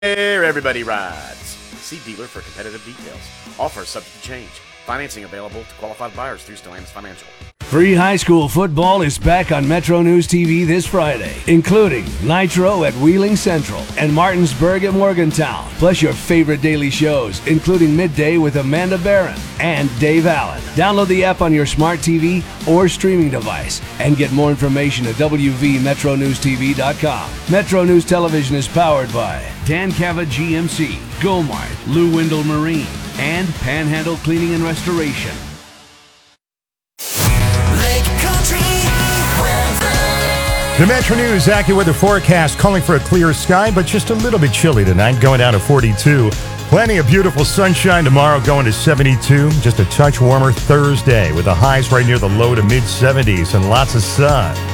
Where everybody rides. See dealer for competitive details. Offer subject to change. Financing available to qualified buyers through Stellantis Financial. Free high school football is back on Metro News TV this Friday, including Nitro at Wheeling Central and Martinsburg at Morgantown, plus your favorite daily shows, including Midday with Amanda Barron and Dave Allen. Download the app on your smart TV or streaming device and get more information at wvmetronewstv.com. Metro News Television is powered by Dan Cava GMC, Gomart, Lou Windle Marine, and Panhandle Cleaning and Restoration. The Metro News AccuWeather forecast calling for a clear sky, but just a little bit chilly tonight, going down to 42. Plenty of beautiful sunshine tomorrow, going to 72. Just a touch warmer Thursday with the highs right near the low to mid 70s and lots of sun.